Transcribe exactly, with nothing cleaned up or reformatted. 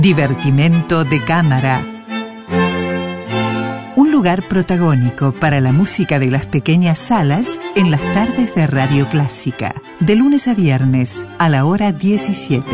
Divertimento de cámara. Un lugar protagónico para la música de las pequeñas salas en las tardes de Radio Clásica. De lunes a viernes a la hora diecisiete.